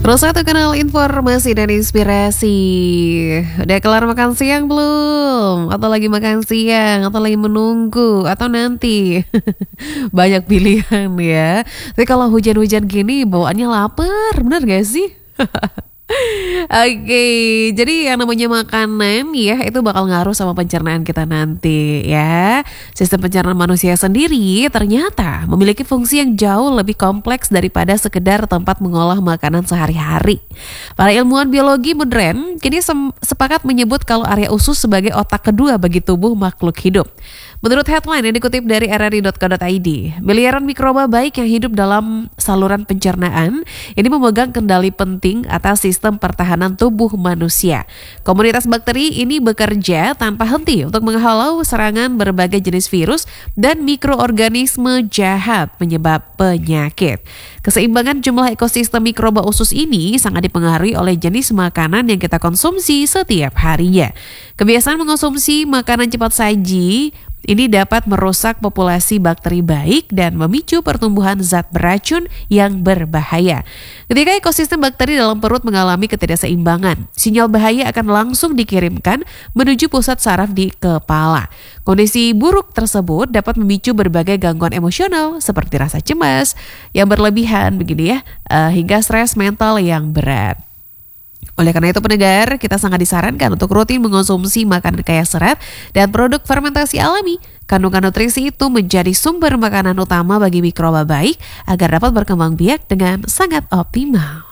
Terus satu kenal informasi dan inspirasi. Udah kelar makan siang belum? Atau lagi makan siang? Atau lagi menunggu? Atau nanti? Banyak pilihan ya. Tapi kalau hujan-hujan gini bawaannya lapar, bener gak sih? Oke, jadi yang namanya makanan ya itu bakal ngaruh sama pencernaan kita nanti ya. Sistem pencernaan manusia sendiri ternyata memiliki fungsi yang jauh lebih kompleks daripada sekedar tempat mengolah makanan sehari-hari. Para ilmuwan biologi modern kini sepakat menyebut kalau area usus sebagai otak kedua bagi tubuh makhluk hidup. Menurut headline yang dikutip dari rri.co.id, miliaran mikroba baik yang hidup dalam saluran pencernaan ini memegang kendali penting atas sistem pertahanan tubuh manusia. Komunitas bakteri ini bekerja tanpa henti untuk menghalau serangan berbagai jenis virus dan mikroorganisme jahat penyebab penyakit. Keseimbangan jumlah ekosistem mikroba usus ini sangat dipengaruhi oleh jenis makanan yang kita konsumsi setiap harinya. Kebiasaan mengonsumsi makanan cepat saji ini dapat merusak populasi bakteri baik dan memicu pertumbuhan zat beracun yang berbahaya. Ketika ekosistem bakteri dalam perut mengalami ketidakseimbangan, sinyal bahaya akan langsung dikirimkan menuju pusat saraf di kepala. Kondisi buruk tersebut dapat memicu berbagai gangguan emosional seperti rasa cemas yang berlebihan hingga stres mental yang berat. Oleh karena itu pendengar, kita sangat disarankan untuk rutin mengonsumsi makanan kaya serat dan produk fermentasi alami. Kandungan nutrisi itu menjadi sumber makanan utama bagi mikroba baik agar dapat berkembang biak dengan sangat optimal.